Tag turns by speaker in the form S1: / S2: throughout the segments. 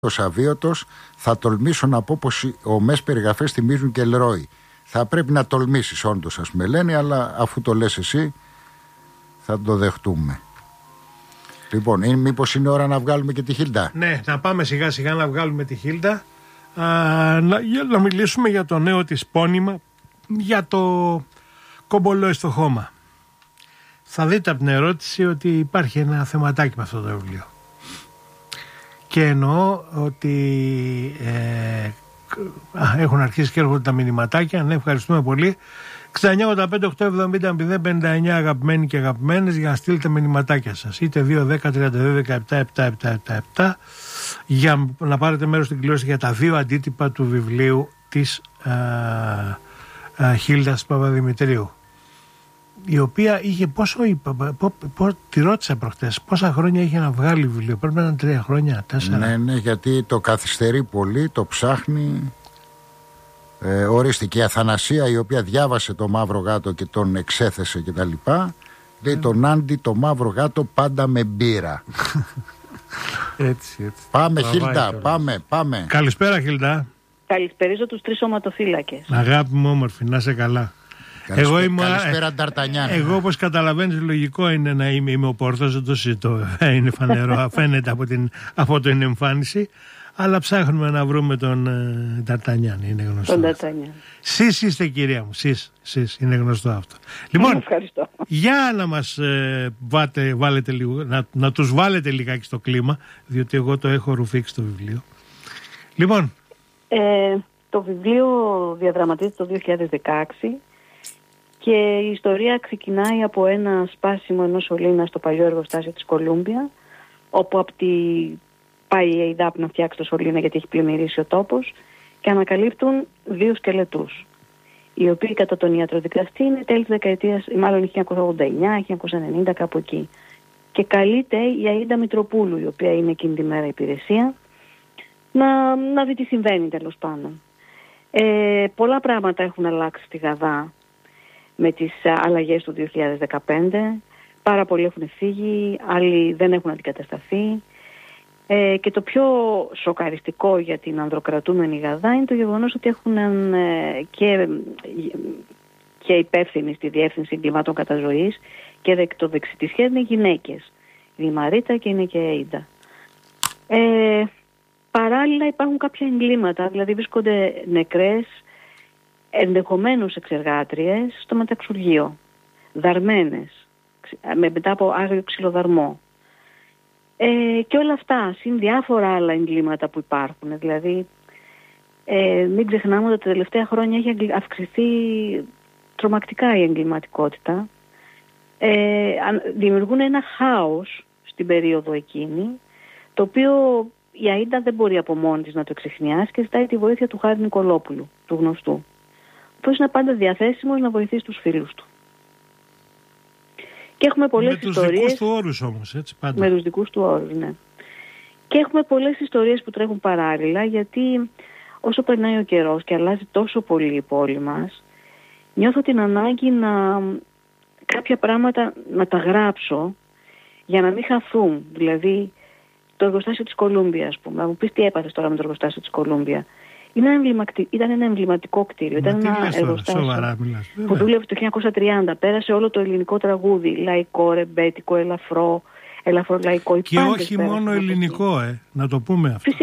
S1: αβίωτος, θα τολμήσω να πω πως οι ομές περιγραφές θυμίζουν και Ελρόι. Θα πρέπει να τολμήσεις όντως, ας με λένε, αλλά αφού το λες εσύ θα το δεχτούμε. Λοιπόν, μήπως είναι ώρα να βγάλουμε και τη Χίλντα?
S2: Ναι, να πάμε σιγά σιγά να βγάλουμε τη Χίλντα, να μιλήσουμε για το νέο της πόνημα, για το κομπολόι στο χώμα. Θα δείτε από την ερώτηση ότι υπάρχει ένα θεματάκι με αυτό το βιβλίο. Και εννοώ ότι έχουν αρχίσει και έρχονται τα μηνυματάκια. Ναι, ευχαριστούμε πολύ. 6985-870-059 αγαπημένοι και αγαπημένες, για να στείλετε μηνυματάκια σας. Είτε 2-10-32-17-7-7-7 για να πάρετε μέρος στην κλήρωση για τα 2 αντίτυπα του βιβλίου της Χίλντας Παπαδημητρίου, η οποία είχε τη ρώτησα προχτές, πόσα χρόνια είχε να βγάλει βιβλίο? Πρέπει να είναι 3 χρόνια, 4.
S1: Ναι, γιατί το καθυστερεί πολύ, το ψάχνει. Ορίστε και η Αθανασία, η οποία διάβασε το Μαύρο Γάτο και τον εξέθεσε και τα λοιπά, λέει τον Άντι το Μαύρο Γάτο πάντα με μπύρα.
S2: Έτσι.
S1: Πάμε Χίλντα, πάμε.
S2: Καλησπέρα Χίλντα.
S3: Καλησπερίζω τους 3 σωματοφύλακες.
S2: Αγάπη μου όμορφη, να είσαι καλά.
S1: Καλησπέρα Νταρτανιάν.
S2: Εγώ, όπως καταλαβαίνεις, λογικό είναι να είμαι ο Πόρθος, δεν το συζητώ, είναι φανερό, φαίνεται από την εμφάνιση. Αλλά ψάχνουμε να βρούμε τον Νταρτανιάν, είναι γνωστό.
S3: Τον Νταρτανιάν.
S2: Σεις είστε, κυρία μου, σεις, είναι γνωστό αυτό. Λοιπόν,
S3: ευχαριστώ.
S2: Για να μας βάλετε λίγο, να τους βάλετε λιγάκι στο κλίμα, διότι εγώ το έχω ρουφήξει το βιβλίο. Λοιπόν.
S3: Το βιβλίο διαδραματίζεται το 2016 και η ιστορία ξεκινάει από ένα σπάσιμο ενός σωλήνα στο παλιό εργοστάσιο της Κολούμπια, όπου πάει η ΕΙΔΑΠ να φτιάξει το σωλήνα γιατί έχει πλημμυρίσει ο τόπος, και ανακαλύπτουν 2 σκελετούς, οι οποίοι κατά τον ιατροδικαστή είναι τέλη της δεκαετίας, μάλλον 1989-1990, κάπου εκεί. Και καλείται η Αΐντα Μητροπούλου, η οποία είναι εκείνη τη μέρα υπηρεσία, να δει τι συμβαίνει τέλος πάντων. Πολλά πράγματα έχουν αλλάξει στη Γαδά με τις αλλαγές του 2015. Πάρα πολλοί έχουν φύγει, άλλοι δεν έχουν αντικατασταθεί. Και το πιο σοκαριστικό για την ανδροκρατούμενη Γαδά είναι το γεγονός ότι έχουν και υπεύθυνοι στη Διεύθυνση Εγκλημάτων Καταζωής και το δεξί της χέρι είναι γυναίκες. Η Μαρίτα και είναι και η Αΐντα. Παράλληλα υπάρχουν κάποια εγκλήματα, δηλαδή βρίσκονται νεκρές, ενδεχομένως εξεργάτριες, στο μεταξουργείο, δαρμένες, μετά από άγριο ξυλοδαρμό. Και όλα αυτά, συν διάφορα άλλα εγκλήματα που υπάρχουν. Δηλαδή, μην ξεχνάμε ότι τα τελευταία χρόνια έχει αυξηθεί τρομακτικά η εγκληματικότητα. Δημιουργούν ένα χάος στην περίοδο εκείνη, το οποίο η Αΐντα δεν μπορεί από μόνη της να το εξεχνιάσει και ζητάει τη βοήθεια του Χάρη Νικολόπουλου, του γνωστού, ο οποίος είναι πάντα διαθέσιμος να βοηθήσει τους φίλους του. Και έχουμε πολλές ιστορίες.
S2: Με τους δικούς του όρους όμως, έτσι, πάντα.
S3: Με τους δικούς του όρους, ναι. Και έχουμε πολλές ιστορίες που τρέχουν παράλληλα, γιατί όσο περνάει ο καιρός και αλλάζει τόσο πολύ η πόλη μας, νιώθω την ανάγκη κάποια πράγματα να τα γράψω για να μην χαθούν. Δηλαδή, το εργοστάσιο της Κολούμπια, ας πούμε. Να μου πεις τι έπαθες τώρα με το εργοστάσιο της Κολούμπια. Ήταν ένα εμβληματικό κτίριο. Ήταν ένα εργοστάσιο που δούλευε το 1930. Πέρασε όλο το ελληνικό τραγούδι. Λαϊκό, ρεμπέτικο, ελαφρό λαϊκό.
S2: Και όχι μόνο ελληνικό, να το πούμε αυτό.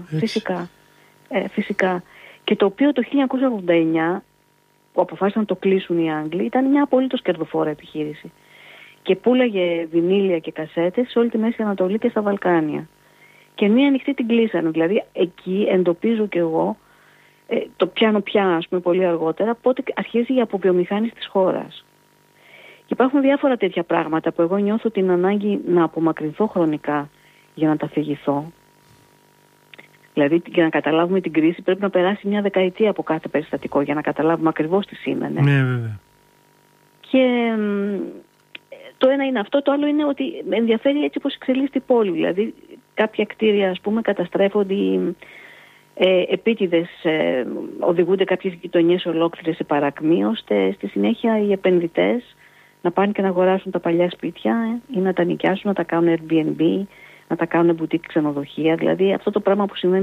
S3: Φυσικά. Και το οποίο το 1989, που αποφάσισαν να το κλείσουν οι Άγγλοι, ήταν μια απολύτως κερδοφόρα επιχείρηση. Και πούλαγε βινίλια και κασέτες σε όλη τη Μέση Ανατολή και στα Βαλκάνια. Και μία ανοιχτή την κλείσανε. Δηλαδή εκεί εντοπίζω και εγώ, το πιάνω πια, ας πούμε, πολύ αργότερα, πότε αρχίζει η αποβιομηχάνηση της χώρας. Και υπάρχουν διάφορα τέτοια πράγματα που εγώ νιώθω την ανάγκη να απομακρυνθώ χρονικά για να τα αφηγηθώ. Δηλαδή, για να καταλάβουμε την κρίση πρέπει να περάσει μια δεκαετία από κάθε περιστατικό για να καταλάβουμε ακριβώς τι σήμαινε.
S2: Ναι, βέβαια.
S3: Και το ένα είναι αυτό, το άλλο είναι ότι με ενδιαφέρει έτσι πως εξελίσσεται η πόλη. Δηλαδή, κάποια κτίρια, ας πούμε, καταστρέφονται, επίτηδες οδηγούνται κάποιες γειτονιές ολόκληρες σε παρακμή, ώστε στη συνέχεια οι επενδυτές να πάνε και να αγοράσουν τα παλιά σπίτια ή να τα νοικιάσουν, να τα κάνουν Airbnb, να τα κάνουν μπουτίκ ξενοδοχεία. Δηλαδή αυτό το πράγμα που συμβαίνει